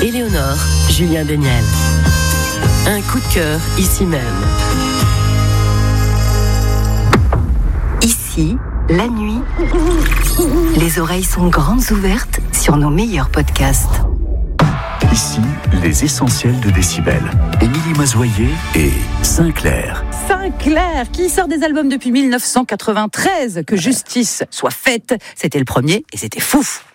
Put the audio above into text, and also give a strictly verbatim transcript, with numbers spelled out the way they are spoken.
Éléonore, Julien Daniel. Un coup de cœur ici même. Ici, la nuit, les oreilles sont grandes ouvertes sur nos meilleurs podcasts. Ici, les essentiels de Décibel. Émilie Mazoyer et Sinclair. Sinclair, qui sort des albums depuis dix-neuf cent quatre-vingt-treize. Que justice soit faite. C'était le premier et c'était fou.